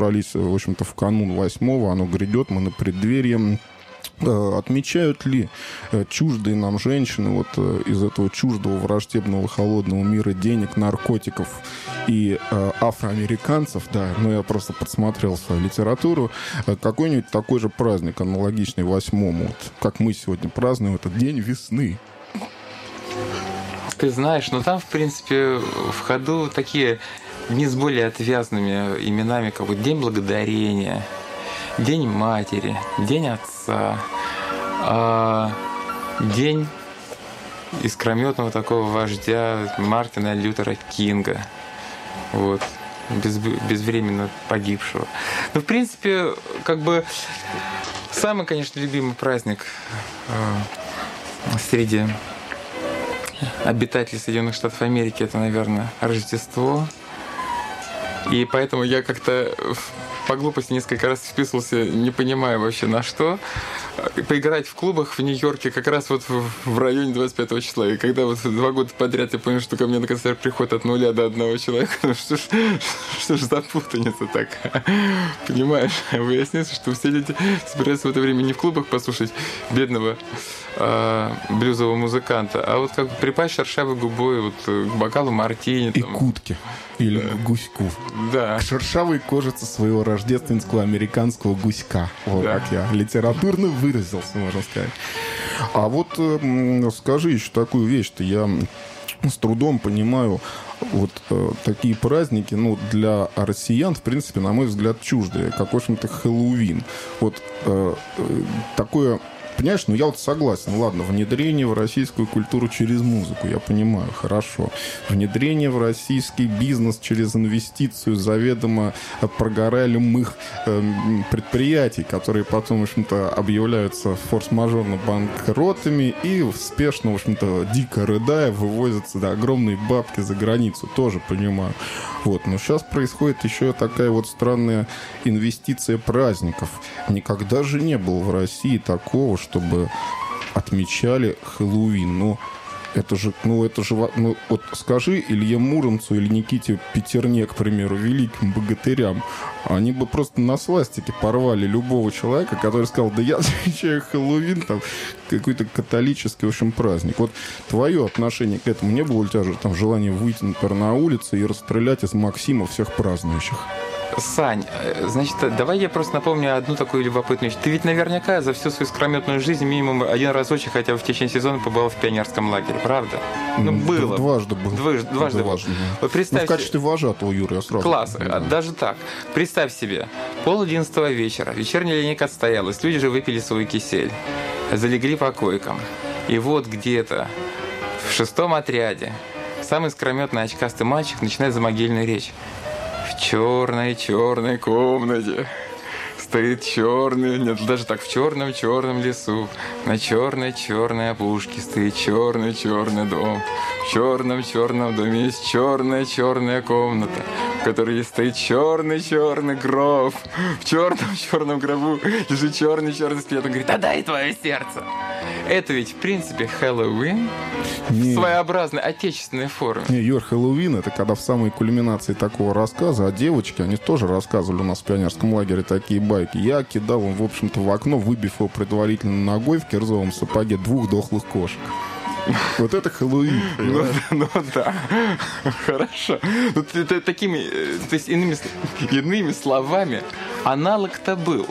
собрались, в общем-то, в канун 8-го, оно грядет, мы на преддверии. Отмечают ли чуждые нам женщины вот из этого чуждого, враждебного, холодного мира денег, наркотиков и афроамериканцев, да, ну я просто подсмотрел свою литературу, какой-нибудь такой же праздник, аналогичный 8-му, вот, как мы сегодня празднуем этот день весны? Ты знаешь, ну там, в принципе, в ходу такие дни с более отвязными именами, как вот День Благодарения, День Матери, День Отца, День искрометного такого вождя Мартина Лютера Кинга, вот, безвременно погибшего. Ну, в принципе, как бы самый, конечно, любимый праздник среди обитателей Соединенных Штатов Америки — это, наверное, Рождество. И поэтому я как-то по глупости несколько раз вписывался, не понимая вообще на что, поиграть в клубах в Нью-Йорке как раз вот в районе 25 числа. И когда вот 2 года подряд я понял, что ко мне на концерт приходит от 0 до 1 человека, ну что ж за путаница такая? Понимаешь? Выяснится, что все люди собираются в это время не в клубах послушать бедного блюзового музыканта, а вот как бы припасть шершавой губой вот к бокалу мартини. И к утке. Или к гуську. Да. К шершавой кожице своего рождественского американского гуська. Вот да. Как я литературно выразился, можно сказать. А вот скажи еще такую вещь-то. Я с трудом понимаю вот такие праздники, ну, для россиян, в принципе, на мой взгляд, чуждые. Как, в общем-то, Хэллоуин. Вот такое... Понимаешь, ну я вот согласен, ладно, внедрение в российскую культуру через музыку, я понимаю, хорошо. Внедрение в российский бизнес через инвестицию заведомо прогоралимых предприятий, которые потом, в общем-то, объявляются форс-мажорно банкротами и спешно, в общем-то, дико рыдая, вывозятся огромные бабки за границу, тоже понимаю. Вот, но сейчас происходит еще такая вот странная инвестиция праздников. Никогда же не было в России такого, чтобы отмечали Хэллоуин. Ну, это же, вот скажи Илье Муромцу или Никите Петерне, к примеру, великим богатырям, они бы просто на свастике порвали любого человека, который сказал, да я отмечаю Хэллоуин, там, какой-то католический, в общем, праздник. Вот твое отношение к этому, не было у тебя же там желания выйти, например, на улицу и расстрелять из Максима всех празднующих? Сань, значит, давай я просто напомню одну такую любопытную вещь. Ты ведь наверняка за всю свою скрометную жизнь минимум один разочек, хотя бы в течение сезона, побывал в пионерском лагере, правда? Ну, было. Дважды был. Дважды был. Вот представь, в качестве вожатого, Юра, я сразу... Класс, даже так. Представь себе, 10:30 вечера, вечерняя линейка отстоялась, люди же выпили свой кисель, залегли по койкам. И вот где-то в 6-м отряде самый скрометный очкастый мальчик начинает замогильную речь. В черной комнате стоит черный, нет, даже так, в черном лесу, на черной опушке стоит черный дом. В черном доме есть черная комната, в которой стоит черный гроб. В черном гробу лежит черный скелет. Он говорит, отдай твое сердце. Это ведь, в принципе, Хэллоуин в своеобразной отечественной форме. Не, Юр, Хэллоуин — это когда в самой кульминации такого рассказа, а девочки, они тоже рассказывали у нас в пионерском лагере такие байки. Я кидал им, в общем-то, в окно, выбив его предварительно ногой в кирзовом сапоге 2 дохлых кошек. Вот это Хэллоуин. Ну да, хорошо. Такими, то есть иными словами, аналог-то был.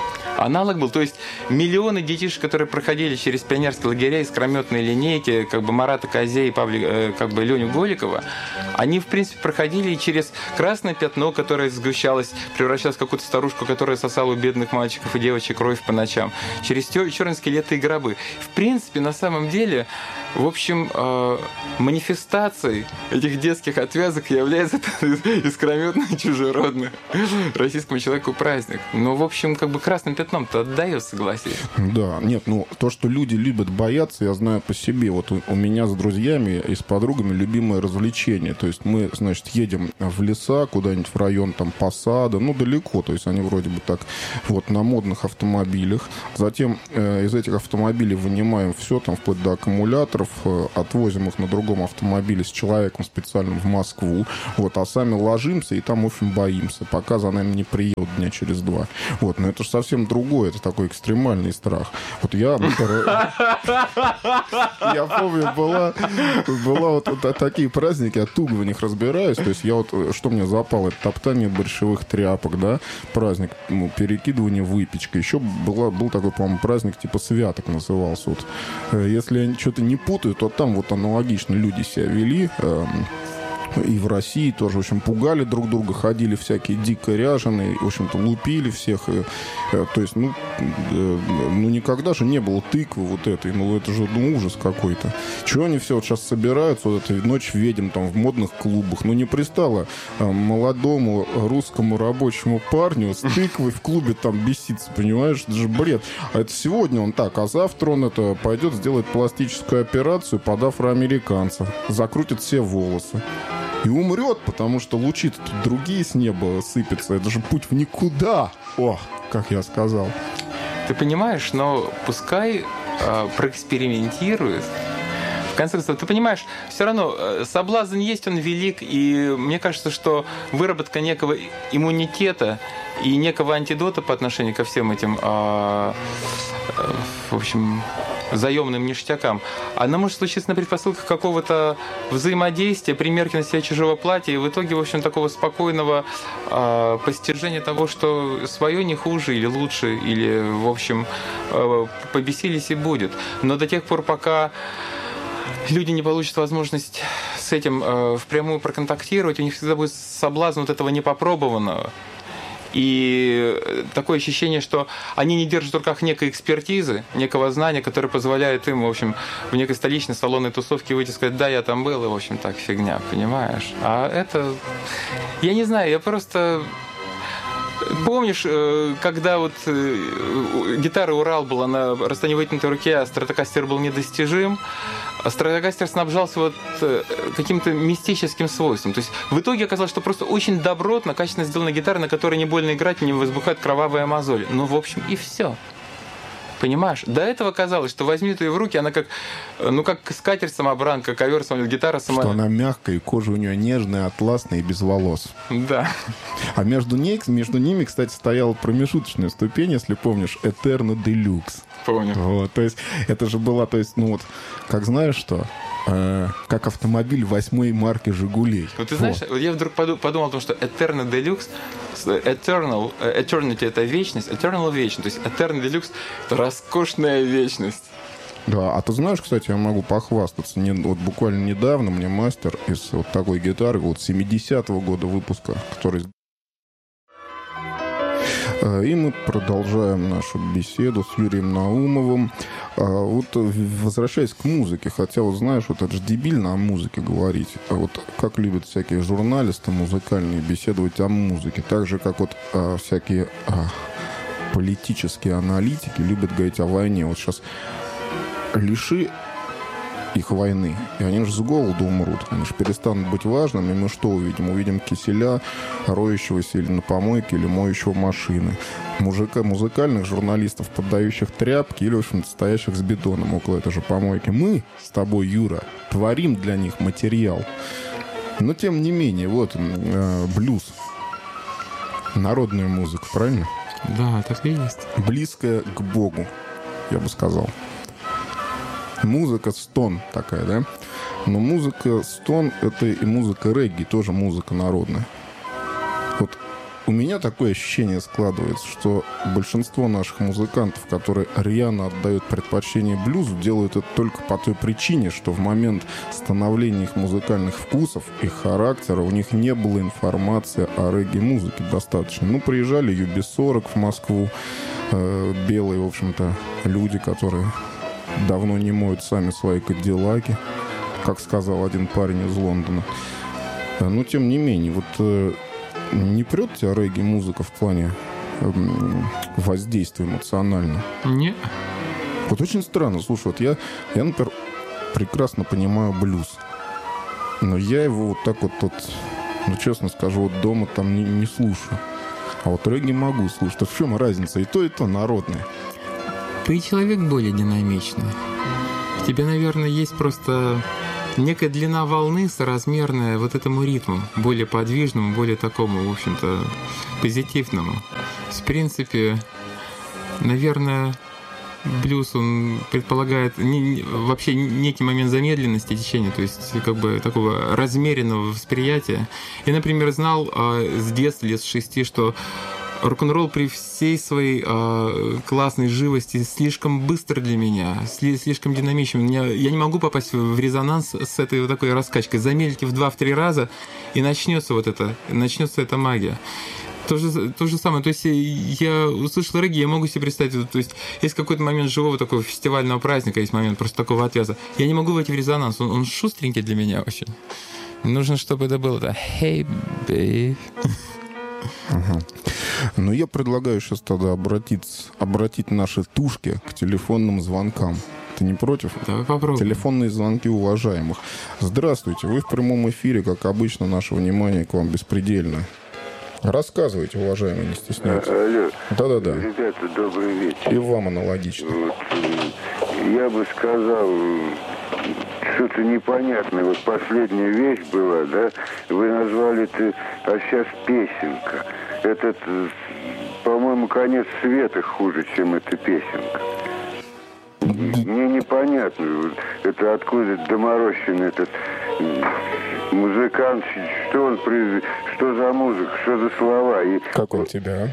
То есть миллионы детишек, которые проходили через пионерские лагеря, искрометные линейки, как бы Марата Козей и как бы Леню Голикова, они, в принципе, проходили и через красное пятно, которое сгущалось, превращалось в какую-то старушку, которая сосала у бедных мальчиков и девочек кровь по ночам, через черные скелеты и гробы. В принципе, на самом деле, в общем, манифестацией этих детских отвязок является искрометный чужеродный российскому человеку праздник. Но, в общем, как бы красным пятном-то отдает, согласись. Да, нет, ну, то, что люди любят бояться, я знаю по себе. Вот у меня с друзьями и с подругами любимое развлечение. То есть мы, значит, едем в леса, куда-нибудь в район там Посада, ну, далеко, то есть они вроде бы так вот на модных автомобилях. Затем из этих автомобилей вынимаем все, там, вплоть до аккумулятора, километров, отвозим их на другом автомобиле с человеком специальным в Москву, вот, а сами ложимся и там, в общем, боимся, пока за нами не приедут дня через 2. Вот, но это же совсем другое, это такой экстремальный страх. Вот я помню, была вот такие праздники, я туго в них разбираюсь, то есть я вот, что мне запало, это топтание борщевых тряпок, да, праздник, перекидывание выпечкой. Еще был такой, по-моему, праздник типа святок назывался. Вот. Если я что-то не путаю, то там вот аналогично люди себя вели. И в России тоже, в общем, пугали друг друга, ходили всякие дико ряженые, в общем-то, лупили всех. То есть, никогда же не было тыквы вот этой, это же ужас какой-то. Чего они все вот сейчас собираются, вот этой ночь ведьм там в модных клубах, не пристало молодому русскому рабочему парню с тыквой в клубе там беситься, понимаешь? Это же бред. А это сегодня он так, а завтра он это пойдет сделать пластическую операцию под афроамериканца, закрутит все волосы. И умрет, потому что лучи-то тут другие с неба сыпятся. Это же путь в никуда. О, как я сказал. Ты понимаешь, но пускай проэкспериментирует. В конце концов, ты понимаешь, все равно соблазн есть, он велик. И мне кажется, что выработка некого иммунитета и некого антидота по отношению ко всем этим, в общем, заемным ништякам, она может случиться на предпосылках какого-то взаимодействия, примерки на себя чужого платья, и в итоге, в общем, такого спокойного постижения того, что свое не хуже или лучше, или, в общем, побесились и будет. Но до тех пор, пока люди не получат возможность с этим впрямую проконтактировать, у них всегда будет соблазн вот этого непопробованного. И такое ощущение, что они не держат в руках некой экспертизы, некого знания, которое позволяет им, в общем, в некой столичной салонной тусовке выйти и сказать: да, я там был, и, в общем, так, фигня, понимаешь? А это... Я не знаю, я просто... Помнишь, когда вот гитара Урал была на расстоянии вытянутой руки, а стратокастер был недостижим, стратокастер снабжался вот каким-то мистическим свойством. То есть в итоге оказалось, что просто очень добротно, качественно сделана гитара, на которой не больно играть, не возбухает кровавая мозоль. Ну, в общем, и все. Понимаешь? До этого казалось, что возьми ты ее в руки, она как скатерть-самобранка, ковер, гитара сама... Что она мягкая, и кожа у нее нежная, атласная и без волос. Да. А между ними, кстати, стояла промежуточная ступень, если помнишь, Eterno Deluxe. Помню. Вот, то есть это же была, то есть, как знаешь что? Как автомобиль 8-й марки «Жигулей». Вот ты знаешь, вот я вдруг подумал о том, что Eterno Deluxe, Eternity — это вечность, Eternal — вечность, то есть Eterno Deluxe — это роскошная вечность. Да, а ты знаешь, кстати, я могу похвастаться, вот буквально недавно мне мастер из вот такой гитары, вот 70-го года выпуска, который... И мы продолжаем нашу беседу с Юрием Наумовым. Вот возвращаясь к музыке, хотя вот знаешь, вот это же дебильно о музыке говорить. Вот как любят всякие журналисты музыкальные беседовать о музыке, так же как вот всякие политические аналитики любят говорить о войне. Вот сейчас лиши их войны, и они же с голоду умрут, они же перестанут быть важными, и мы что увидим? Увидим киселя, роющегося или на помойке, или моющего машины, музыкальных журналистов, поддающих тряпки, или, в общем, стоящих с бидоном около этой же помойки. Мы с тобой, Юра, творим для них материал. Но, тем не менее, вот блюз, народная музыка, правильно? Да, так и есть. Близкая к Богу, я бы сказал. Музыка стон такая, да? Но музыка стон — это и музыка регги, тоже музыка народная. Вот у меня такое ощущение складывается, что большинство наших музыкантов, которые рьяно отдают предпочтение блюзу, делают это только по той причине, что в момент становления их музыкальных вкусов, их характера, у них не было информации о регги-музыке достаточно. Приезжали UB40 в Москву, белые, в общем-то, люди, которые... давно не моют сами свои кадиллаки, как сказал один парень из Лондона. Но, тем не менее, вот не прет тебя регги-музыка в плане воздействия эмоционально? Нет. Вот очень странно. Слушай, вот я, например, прекрасно понимаю блюз. Но я его вот так вот, честно скажу, вот дома там не слушаю. А вот регги могу слушать. А в чем разница? И то народное. Ты человек более динамичный. тебе, наверное, есть просто некая длина волны соразмерная вот этому ритму, более подвижному, более такому, в общем-то, позитивному. В принципе, наверное, блюз, он предполагает вообще некий момент замедленности течения, то есть как бы такого размеренного восприятия. Я, например, знал с детства, лет с 6, что рок-н-ролл при всей своей классной живости слишком быстр для меня, слишком динамичен. Я не могу попасть в резонанс с этой вот такой раскачкой. Замедлите в 2-3 раза, и начнется эта магия. То же самое. То есть я услышал регги, я могу себе представить, то есть есть какой-то момент живого такого фестивального праздника, есть момент просто такого отвяза. Я не могу войти в резонанс, он шустренький для меня очень. Нужно, чтобы это было «Hey, babe». Ага. Ну, я предлагаю сейчас тогда обратить наши тушки к телефонным звонкам. Ты не против? Давай попробуем. Телефонные звонки уважаемых. Здравствуйте, вы в прямом эфире, как обычно, наше внимание к вам беспредельно. Рассказывайте, уважаемые, не стесняйтесь. Алло. Да-да-да. Ребята, добрый вечер. И вам аналогично. Вот, я бы сказал, что-то непонятное. Вот последняя вещь была, да? Вы назвали это, а сейчас песенка. Этот, по-моему, конец света хуже, чем эта песенка. Мне непонятно, это откуда доморощенный этот музыкант, что он произвел, что за музыка, что за слова. Как он тебя,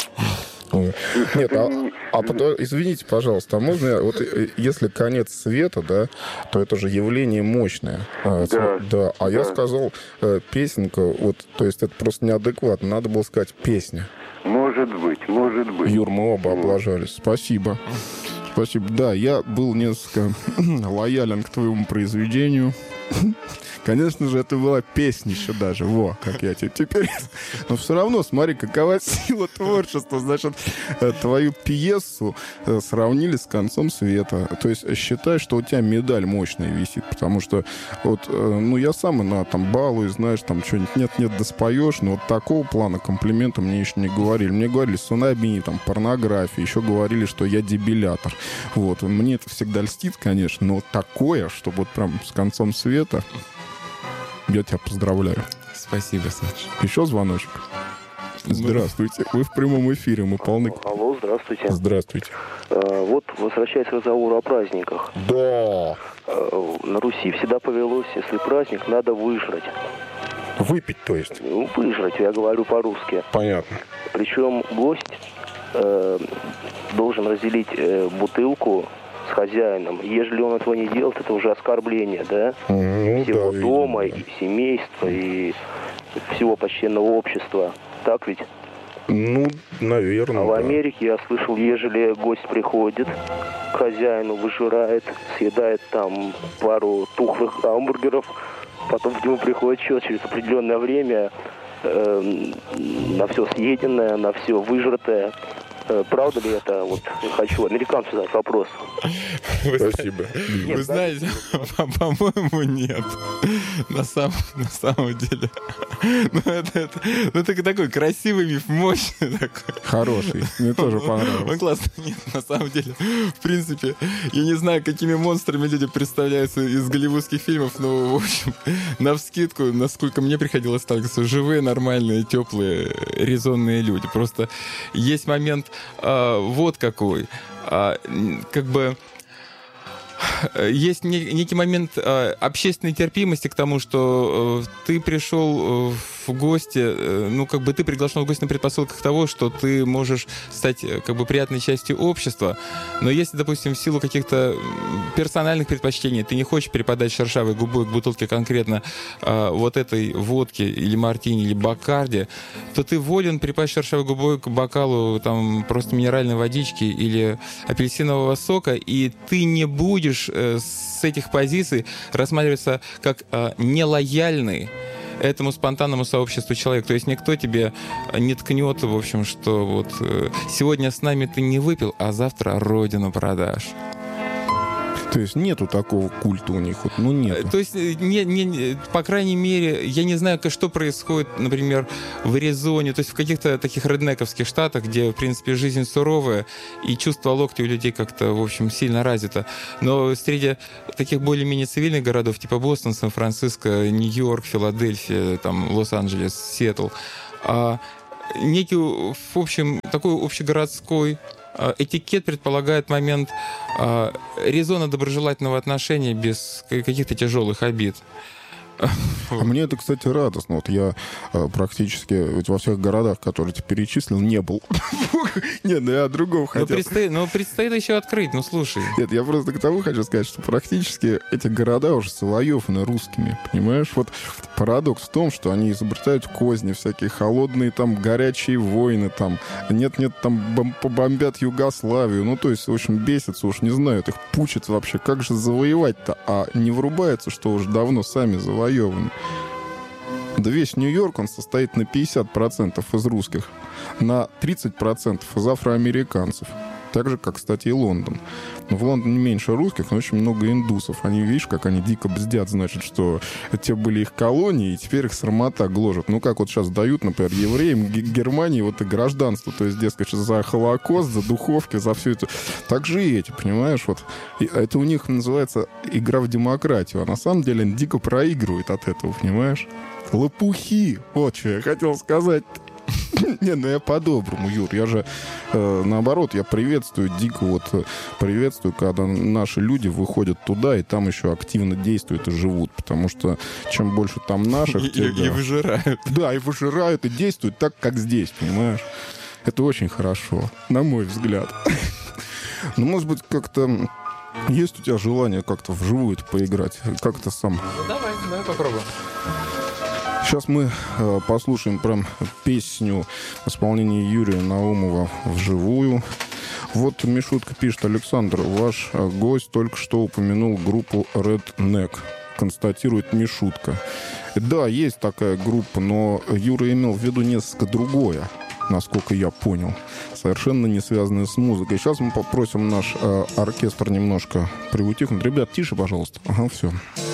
Нет, извините, пожалуйста, а можно, вот если конец света, да, то это же явление мощное. Да. А я сказал песенка, вот, то есть это просто неадекватно, надо было сказать песня. Может быть. Юр, мы оба облажались. Спасибо. Да, я был несколько лоялен к твоему произведению. Конечно же, это была песнище даже. Во, как я тебе теперь... Но все равно, смотри, какова сила творчества. Значит, твою пьесу сравнили с концом света. То есть считай, что у тебя медаль мощная висит. Потому что вот, ну, я сам там балуюсь, знаешь, там что-нибудь нет-нет, да споешь. Но вот такого плана комплимента мне еще не говорили. Мне говорили сунабини, там, порнография. Еще говорили, что я дебилятор. Вот. Мне это всегда льстит, конечно. Но такое, чтобы вот прям с концом света... Я тебя поздравляю. Спасибо, Саша. Еще звоночек. Здравствуйте. Вы в прямом эфире, мы полны... Алло, здравствуйте. Здравствуйте. Вот, возвращаясь к разговору о праздниках. Да. На Руси всегда повелось, если праздник, надо выжрать. Выпить, то есть? Ну, выжрать, я говорю по-русски. Понятно. Причем гость должен разделить бутылку с хозяином. Ежели он этого не делает, это уже оскорбление, да? Ну, всего да, дома, видимо, да. и семейства, и всего почтенного общества. Так ведь? Ну, наверное, А в Америке, я слышал, ежели гость приходит к хозяину, выжирает, съедает там пару тухлых гамбургеров, потом к нему приходит счет через определенное время на все съеденное, на все выжратое. Правда ли это? Вот хочу американцу задать вопрос. Спасибо. Вы знаете, по-моему, нет. На самом деле. Ну, это такой красивый миф, мощный такой. Хороший. Мне тоже понравился. Он классный. Нет, на самом деле, в принципе, я не знаю, какими монстрами люди представляются из голливудских фильмов, но, в общем, навскидку, насколько мне приходилось сталкиваться, живые, нормальные, теплые, резонные люди. Просто есть момент вот какой. Как бы есть некий момент общественной терпимости к тому, что ты пришел в гости, ну, как бы ты приглашен в гости на предпосылках того, что ты можешь стать, как бы, приятной частью общества. Но если, допустим, в силу каких-то персональных предпочтений ты не хочешь припадать шершавой губой к бутылке конкретно вот этой водки или мартини, или бакарди, то ты волен припасть шершавой губой к бокалу там просто минеральной водички или апельсинового сока, и ты не будешь с этих позиций рассматриваться как нелояльный этому спонтанному сообществу человек. То есть никто тебе не ткнет, в общем, что вот сегодня с нами ты не выпил, а завтра родину продашь. То есть нету такого культа у них? Вот, ну, нету. То есть, по крайней мере, я не знаю, что происходит, например, в Аризоне, то есть в каких-то таких реднековских штатах, где, в принципе, жизнь суровая, и чувство локтя у людей как-то, в общем, сильно развито. Но среди таких более-менее цивильных городов, типа Бостон, Сан-Франциско, Нью-Йорк, Филадельфия, там, Лос-Анджелес, Сиэтл, некий, в общем, такой общегородской этикет предполагает момент резона доброжелательного отношения без каких-то тяжелых обид. А мне это, кстати, радостно. Вот я практически ведь во всех городах, которые ты перечислил, не был. Нет, ну я о другом хотел. Но предстоит еще открыть, ну слушай. Нет, я просто к тому хочу сказать, что практически эти города уже завоеваны русскими, понимаешь? Вот парадокс в том, что они изобретают козни всякие, холодные там горячие войны, там, нет-нет, там побомбят Югославию. Ну, то есть, в общем, бесятся, уж не знают, их пучат вообще. Как же завоевать-то? А не врубается, что уже давно сами завоеваны. Да весь Нью-Йорк, он состоит на 50% из русских, на 30% из афроамериканцев. Так же, как, кстати, и Лондон. Но в Лондоне меньше русских, но очень много индусов. Они, видишь, как они дико бздят, значит, что те были их колонии, и теперь их срамота гложет. Ну, как вот сейчас дают, например, евреям Германии вот и гражданство. То есть, дескать, за Холокост, за духовки, за все это. Так же и эти, понимаешь? Вот. И это у них называется игра в демократию. А на самом деле они дико проигрывают от этого, понимаешь? Лопухи! Вот что я хотел сказать. Не, ну я по-доброму, Юр. Я же, наоборот, я приветствую, дико вот приветствую, когда наши люди выходят туда и там еще активно действуют и живут. Потому что чем больше там наших... И выжирают. Да, и выжирают, и действуют так, как здесь, понимаешь? Это очень хорошо, на мой взгляд. Ну, может быть, как-то... Есть у тебя желание как-то вживую поиграть? Как-то сам... Давай попробуем. Сейчас мы послушаем прям песню в исполнении Юрия Наумова вживую. Вот Мишутка пишет: Александр, ваш гость только что упомянул группу Redneck. Констатирует Мишутка. Да, есть такая группа, но Юра имел в виду несколько другое, насколько я понял. Совершенно не связанное с музыкой. Сейчас мы попросим наш оркестр немножко приутихнуть. Ребят, тише, пожалуйста. Ага, все.